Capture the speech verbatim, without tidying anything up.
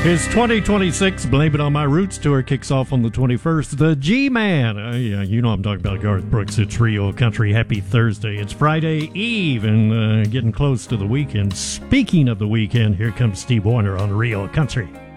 His twenty twenty-six Blame It On My Roots tour kicks off on the twenty-first. The G-Man. Uh, yeah, you know I'm talking about Garth Brooks. It's Real Country. Happy Thursday. It's Friday Eve and uh, getting close to the weekend. Speaking of the weekend, here comes Steve Wariner on Real Country.